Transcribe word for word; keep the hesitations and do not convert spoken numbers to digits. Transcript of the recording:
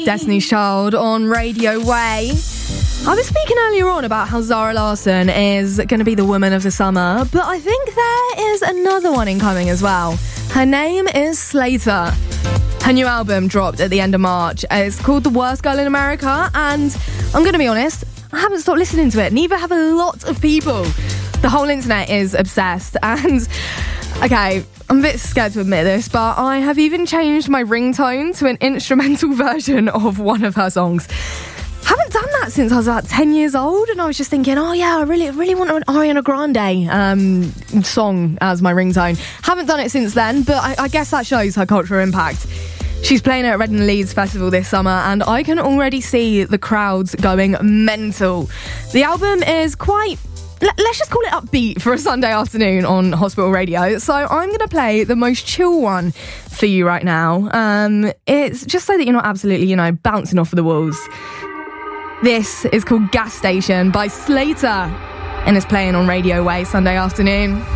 Destiny's Child on Radio Way. I was speaking earlier on about how Zara Larsson is going to be the woman of the summer, but I think there is another one incoming as well. Her name is Slater. Her new album dropped at the end of March. It's called The Worst Girl in America, and I'm going to be honest, I haven't stopped listening to it. Neither have a lot of people. The whole internet is obsessed, and okay, I'm a bit scared to admit this, but I have even changed my ringtone to an instrumental version of one of her songs. Haven't done that since I was about ten years old, and I was just thinking, oh yeah, I really, really want an Ariana Grande um, song as my ringtone. Haven't done it since then, but I, I guess that shows her cultural impact. She's playing at Reading Leeds Festival this summer, and I can already see the crowds going mental. The album is quite, let's just call it upbeat for a Sunday afternoon on Hospital Radio. So I'm going to play the most chill one for you right now. Um, it's just so that you're not absolutely, you know, bouncing off of the walls. This is called Gas Station by Slater, and it's playing on Radio Way Sunday afternoon.